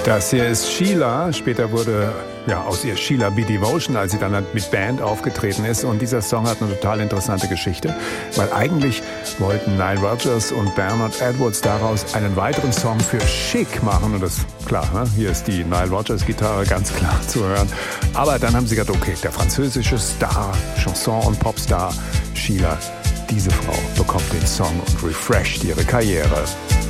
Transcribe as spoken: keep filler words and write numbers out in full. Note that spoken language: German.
Das hier ist Sheila. Später wurde ja aus ihr Sheila B. Devotion, als sie dann mit Band aufgetreten ist. Und dieser Song hat eine total interessante Geschichte, weil eigentlich wollten Nile Rodgers und Bernard Edwards daraus einen weiteren Song für Chic machen. Und das, klar, ne? Hier ist die Nile Rodgers Gitarre ganz klar zu hören. Aber dann haben sie gesagt, okay, der französische Star, Chanson- und Popstar Sheila, diese Frau bekommt den Song und refresht ihre Karriere.